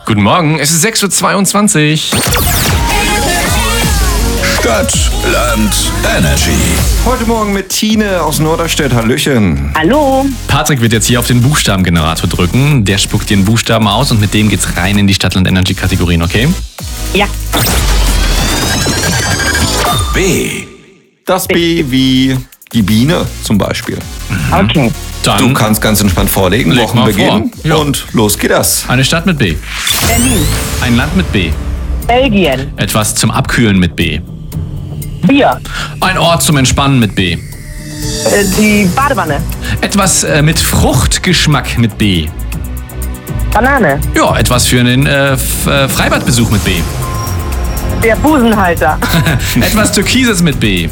Guten Morgen, es ist 6.22 Uhr. Stadt, Land, Energy. Heute Morgen mit Tine aus Norderstedt. Hallöchen. Hallo. Patrick wird jetzt hier auf den Buchstabengenerator drücken. Der spuckt dir einen Buchstaben aus und mit dem geht's rein in die Stadt- und Energy-Kategorien, okay? Ja. B. Das B wie die Biene zum Beispiel. Okay. Dann Du kannst ganz entspannt vorlegen, Leg mal Wochenbeginn vor. Ja. und los geht das. eine Stadt mit B. Berlin. Ein Land mit B. Belgien. Etwas zum Abkühlen mit B. Bier. Ein Ort zum Entspannen mit B. Die Badewanne. Etwas mit Fruchtgeschmack mit B. Banane. Ja, etwas für einen Freibadbesuch mit B. Der Busenhalter. Etwas Türkises mit B.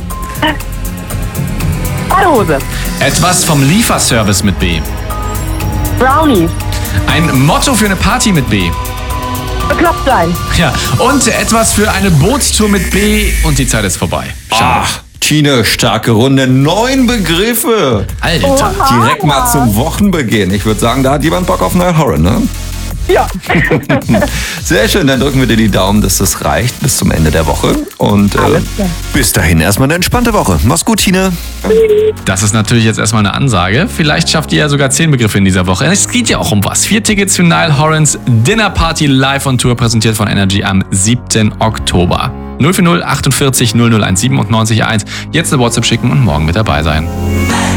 Badehose. Etwas vom Lieferservice mit B. Brownies. Ein Motto für eine Party mit B. Bekloppt sein. Ja, und etwas für eine Bootstour mit B und die Zeit ist vorbei. Schade. Ach, Tine, starke Runde. 9 Begriffe. Alter. Oha. Direkt mal zum Wochenbeginn. Ich würde sagen, da hat jemand Bock auf Niall Horan, ne? Ja. Sehr schön, dann drücken wir dir die Daumen, dass das reicht bis zum Ende der Woche. Und Alles klar. bis dahin erstmal eine entspannte Woche. Mach's gut, Tine. Das ist natürlich jetzt erstmal eine Ansage. Vielleicht schafft ihr ja sogar 10 Begriffe in dieser Woche. Es geht ja auch um was. 4 Tickets für Niall Horans Dinner Party live on Tour, präsentiert von Energy am 7. Oktober. 040 48 0017 und 90 1. Jetzt eine WhatsApp schicken und morgen mit dabei sein.